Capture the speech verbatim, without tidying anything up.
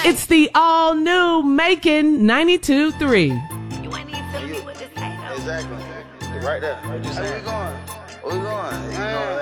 It's the all new Macon ninety-two three. You ain't even telling me what to say, though. Exactly. Right there. What you saying? Where we going? Where we going? You know